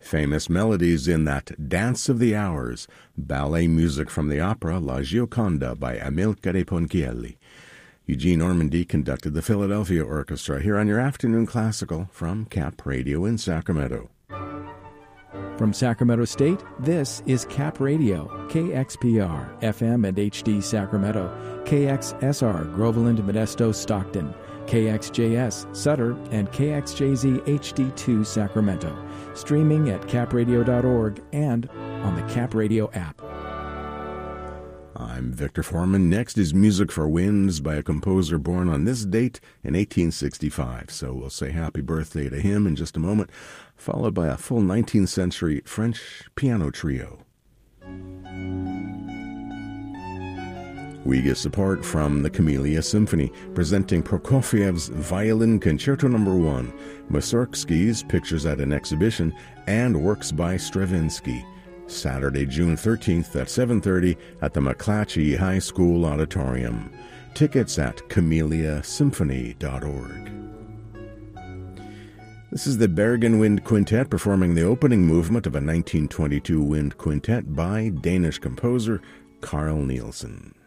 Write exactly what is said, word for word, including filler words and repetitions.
Famous melodies in that Dance of the Hours, ballet music from the opera La Gioconda by Amilcare Ponchielli. Eugene Ormandy conducted the Philadelphia Orchestra here on your Afternoon Classical from Cap Radio in Sacramento. From Sacramento State, this is Cap Radio, K X P R, F M and H D Sacramento, K X S R, Groveland, Modesto, Stockton, K X J S, Sutter, and K X J Z H D two, Sacramento. Streaming at cap radio dot org and on the Cap Radio app. I'm Victor Foreman. Next is Music for Winds by a composer born on this date in eighteen sixty-five. So we'll say happy birthday to him in just a moment, followed by a full nineteenth century French piano trio. We get support from the Camellia Symphony, presenting Prokofiev's Violin Concerto Number One, Mussorgsky's Pictures at an Exhibition, and Works by Stravinsky. Saturday, June thirteenth at seven thirty at the McClatchy High School Auditorium. Tickets at camellia symphony dot org. This is the Bergen Wind Quintet performing the opening movement of a nineteen twenty-two wind quintet by Danish composer Carl Nielsen.